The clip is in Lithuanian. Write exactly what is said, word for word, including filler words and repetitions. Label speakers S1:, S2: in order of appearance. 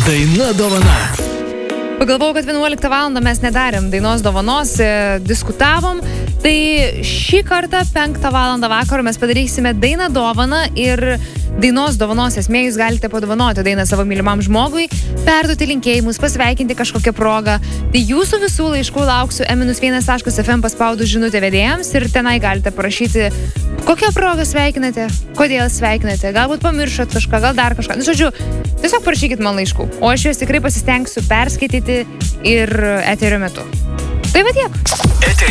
S1: Daina dovana.
S2: Pagalvojau, kad vienuoliktą valandą mes nedarėm dainos dovanos, e, diskutavom, tai šį kartą penktą valandą vakaro mes padarysime dainą dovaną ir dainos dovanos esmė jūs galite padovanoti dainą savo mylimam žmogui, perduoti linkėjimus, pasveikinti kažkokią progą. Tai jūsų visų laiškų lauksiu e vienas taškas ef em paspaudus žinutę vedėjams ir tenai galite parašyti, kokią progą sveikinate, kodėl sveikinate, galbūt pamiršot kažką, gal dar kažką. Nu, žodžiu, tiesiog parašykit man laiškų, o aš juos tikrai pasistengsiu perskaityti ir eterio metu. Tai va tiek.
S1: Eteryje